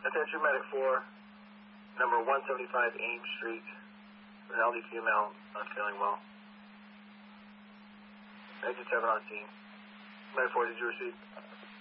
Attention Medic 4, number 175 Ames Street, an elderly female, not feeling well. Exit 7 on scene. Medic 4, did you receive?